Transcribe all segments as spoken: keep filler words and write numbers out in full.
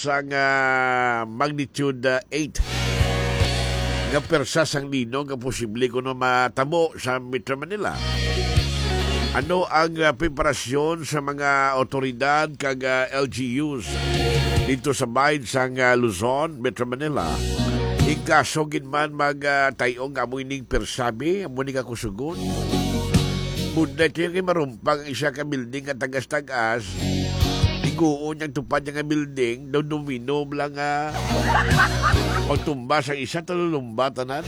sang uh, magnitude uh, eight nga persa sang lino nga posible kuno matabo sa Metro Manila. Ano ang uh, preparasyon sa mga otoridad kag uh, L G Us dito sa bahin sang uh, Luzon, Metro Manila? Ikasogin man mag-tayong uh, amoy ning persabi, amoy ning kakusugon. Muna ito yung marumpang isa ka building at tagas-tagas. Iguon yung tupad yung building, daw duminom lang uh, pagtumba sa isa, talulumba tanan.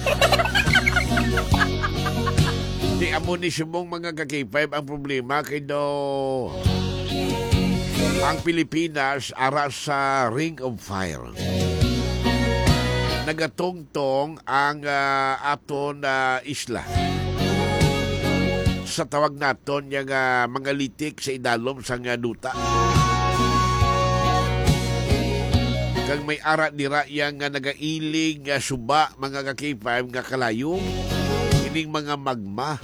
Di amo ni sumong mga ka-K five ang problema kay do ang Pilipinas ara sa Ring of Fire. Nagatungtong ang uh, aton uh, isla. Sa tawag naton yung uh, mga litik sa idalom sa nga duta. Kag may ara dira yang uh, nagailing uh, suba mga ka-K five nga kalayo. Ining mga magma.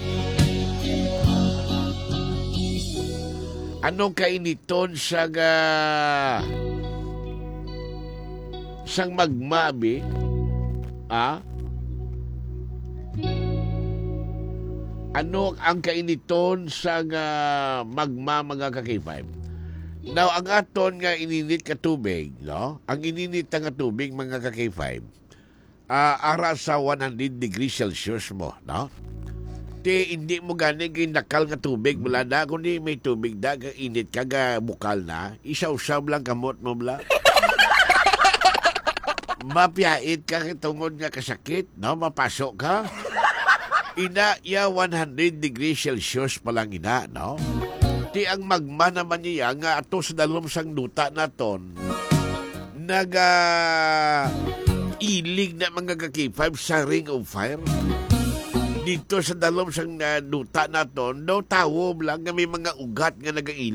Anong kainiton sa uh, sang magma abi? Ah? Ano ang kainiton sa uh, magma mga ka-K five? Now, ang aton nga ininit ka tubig, no? Ang ininit nga tubig mga ka-K five, uh, ara sa one hundred degrees Celsius mo, no? Ti, hindi mo gani kay nakal nga tubig mula na, kundi may tubig na, init ka, ga bukal na, isaw-saw lang kamot mo mula. Mapiyait ka tungod nga kasakit, no? Mapasok ka. Ina, ya one hundred degrees Celsius palang ina, no? Ti ang magma naman niya nga ato sa dalom sang duta naton naga ilig na mga ka-K five sa Ring of Fire. Dito sa dalom sang uh, duta naton daw tawo lang nga may mga ugat nga nagailig.